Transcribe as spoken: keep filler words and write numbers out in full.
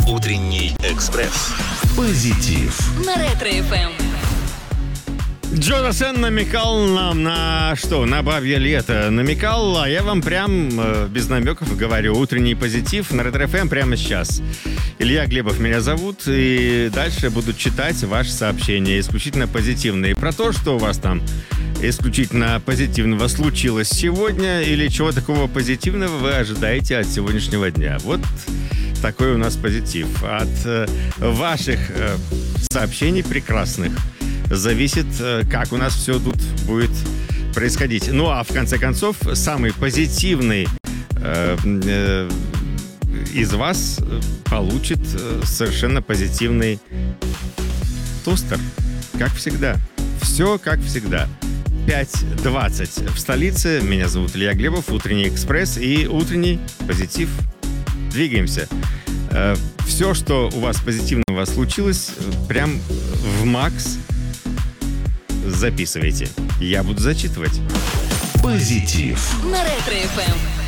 Утренний экспресс. Позитив. На Ретро-эф эм. Джонатан намекал нам на что? На бабье лето. Намекал, а я вам прям э, без намеков говорю. Утренний позитив на Ретро-эф эм прямо сейчас. Илья Глебов меня зовут, и дальше буду читать ваши сообщения, исключительно позитивные. Про то, что у вас там исключительно позитивного случилось сегодня, или чего такого позитивного вы ожидаете от сегодняшнего дня. Вот такой у нас позитив. От э, ваших э, сообщений прекрасных зависит, э, как у нас все тут будет происходить. Ну, а в конце концов, самый позитивный э, э, из вас получит э, совершенно позитивный тостер. Как всегда. Все как всегда. пять двадцать в столице. Меня зовут Илья Глебов, Утренний экспресс и Утренний позитив. Двигаемся. Все, что у вас позитивного случилось, прям в макс записывайте. Я буду зачитывать. Позитив. На Ретро-эф эм.